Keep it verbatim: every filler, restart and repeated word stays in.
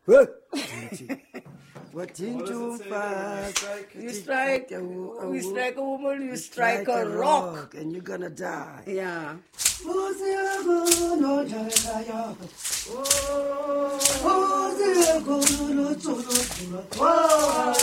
What into fast? You strike, we strike a woman, you strike a rock. And you're gonna die. Yeah. Oh,